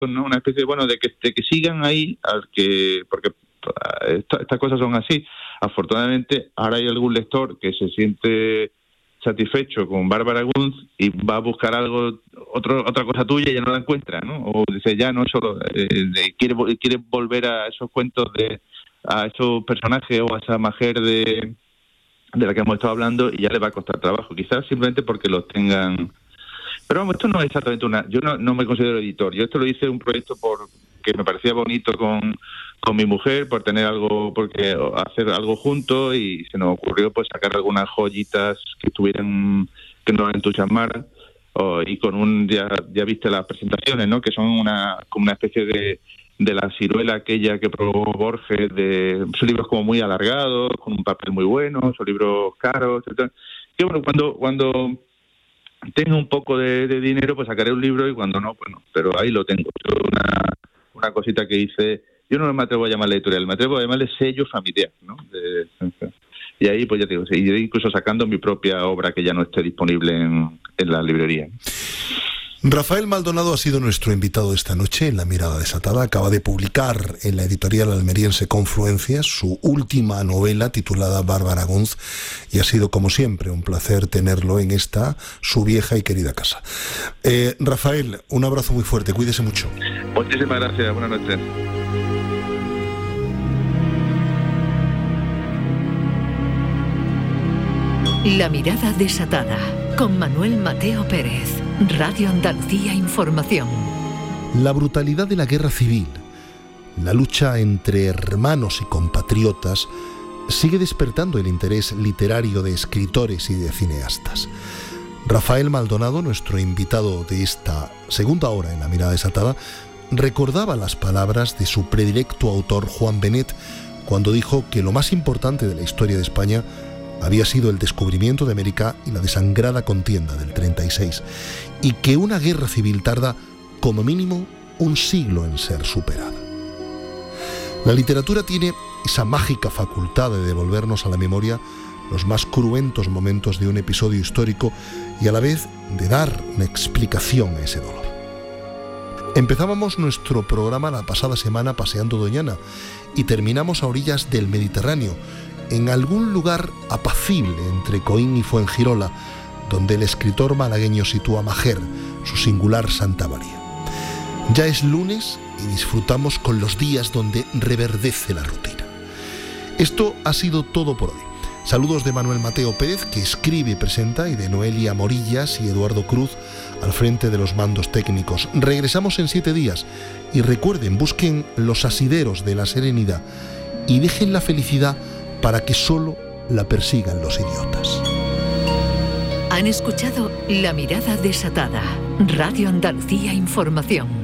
¿no? Una especie, bueno, de que sigan ahí, porque estas cosas son así. Afortunadamente, ahora hay algún lector que se siente satisfecho con Bárbara Gunz y va a buscar otra cosa tuya y ya no la encuentra, ¿no? O dice, ya no solo quiere volver a esos cuentos a esos personajes o a esa mujer de la que hemos estado hablando, y ya le va a costar trabajo, quizás simplemente porque los tengan. Pero vamos, esto no es exactamente yo no me considero editor. Yo esto lo hice un proyecto que me parecía bonito con mi mujer, por tener algo, porque hacer algo juntos, y se nos ocurrió pues sacar algunas joyitas que nos entusiasmaran, y con ya viste las presentaciones, ¿no? Que son como una especie de la ciruela aquella que probó Borges, son libros como muy alargados, con un papel muy bueno, son libros caros, etc. Que bueno, cuando tenga un poco de dinero, pues sacaré un libro, y cuando no, pues no. Pero ahí lo tengo. Es una cosita que hice. Yo no me atrevo a llamarle editorial, me atrevo a llamarle sello familiar, ¿no? Y ahí, pues ya te digo, iré incluso sacando mi propia obra que ya no esté disponible en la librería. Rafael Maldonado ha sido nuestro invitado esta noche en La Mirada Desatada. Acaba de publicar en la editorial almeriense Confluencias su última novela titulada Bárbara Gunz, y ha sido, como siempre, un placer tenerlo en esta, su vieja y querida casa. Rafael, un abrazo muy fuerte, cuídese mucho. Muchísimas gracias, buenas noches. La Mirada Desatada, con Manuel Mateo Pérez. Radio Andalucía Información. La brutalidad de la guerra civil, la lucha entre hermanos y compatriotas, sigue despertando el interés literario de escritores y de cineastas. Rafael Maldonado, nuestro invitado de esta segunda hora en La Mirada Desatada, recordaba las palabras de su predilecto autor Juan Benet cuando dijo que lo más importante de la historia de España había sido el descubrimiento de América y la desangrada contienda del 36, y que una guerra civil tarda como mínimo un siglo en ser superada. La literatura tiene esa mágica facultad de devolvernos a la memoria los más cruentos momentos de un episodio histórico y a la vez de dar una explicación a ese dolor. Empezábamos nuestro programa la pasada semana paseando Doñana y terminamos a orillas del Mediterráneo, en algún lugar apacible entre Coín y Fuengirola, donde el escritor malagueño sitúa Majer, su singular Santa María. Ya es lunes y disfrutamos con los días donde reverdece la rutina. Esto ha sido todo por hoy. Saludos de Manuel Mateo Pérez, que escribe y presenta, y de Noelia Morillas y Eduardo Cruz al frente de los mandos técnicos. Regresamos en 7 días y recuerden, busquen los asideros de la serenidad y dejen la felicidad para que solo la persigan los idiotas. Han escuchado La Mirada Desatada, Radio Andalucía Información.